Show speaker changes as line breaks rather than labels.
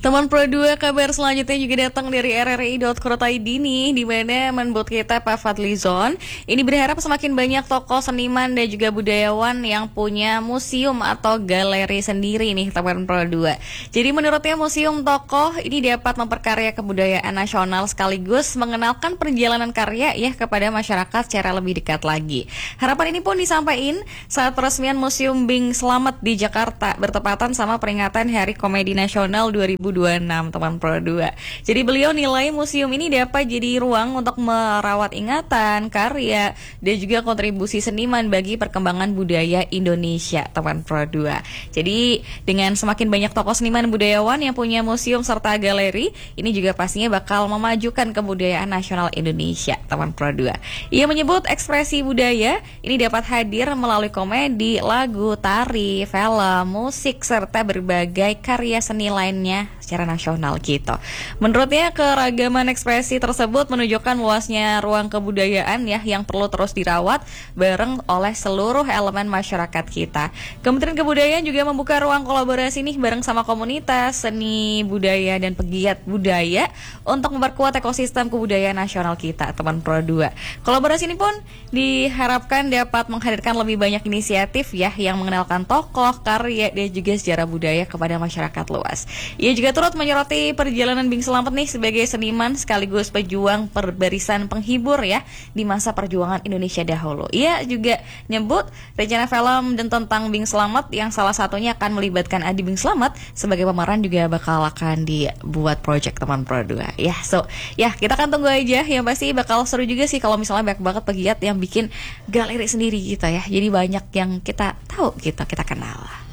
Teman Pro 2, kabar selanjutnya juga datang dari rri.co.id nih, di mana menurut kita Pak Fadlizon ini berharap semakin banyak tokoh seniman dan juga budayawan yang punya museum atau galeri sendiri nih teman Pro 2. Jadi menurutnya museum tokoh ini dapat memperkarya kebudayaan nasional sekaligus mengenalkan perjalanan karya ya kepada masyarakat secara lebih dekat lagi. Harapan ini pun disampaikan saat peresmian Museum Bing Slamet di Jakarta bertepatan sama peringatan Hari Komedi Nasional 2026 teman Pro 2. Jadi beliau nilai museum ini dapat jadi ruang untuk merawat ingatan, karya, dan juga kontribusi seniman bagi perkembangan budaya Indonesia teman Pro 2. Jadi dengan semakin banyak tokoh seniman budayawan yang punya museum serta galeri, ini juga pastinya bakal memajukan kebudayaan nasional Indonesia teman Pro 2. Ia menyebut ekspresi budaya ini dapat hadir melalui komedi, lagu, tari, film, musik, serta berbagai karya seni lainnya secara nasional gitu. Menurutnya keragaman ekspresi tersebut menunjukkan luasnya ruang kebudayaan ya yang perlu terus dirawat bareng oleh seluruh elemen masyarakat kita. Kementerian Kebudayaan juga membuka ruang kolaborasi nih bareng sama komunitas, seni, budaya, dan pegiat budaya untuk memperkuat ekosistem kebudayaan nasional kita, teman Pro 2. Kolaborasi ini pun diharapkan dapat menghadirkan lebih banyak inisiatif ya yang mengenalkan tokoh, karya, dan juga sejarah budaya kepada masyarakat luas. Ia juga turut menyoroti perjalanan Bing Slamet nih sebagai seniman sekaligus pejuang perbarisan penghibur ya di masa perjuangan Indonesia dahulu. Ia juga nyebut rencana film dan tentang Bing Slamet yang salah satunya akan melibatkan Adi Bing Slamet sebagai pemeran juga bakal akan dibuat project teman Pro 2 ya. So ya kita akan tunggu aja, yang pasti bakal seru juga sih kalau misalnya banyak banget pegiat yang bikin galeri sendiri gitu ya. Jadi banyak yang kita tahu kita kenal.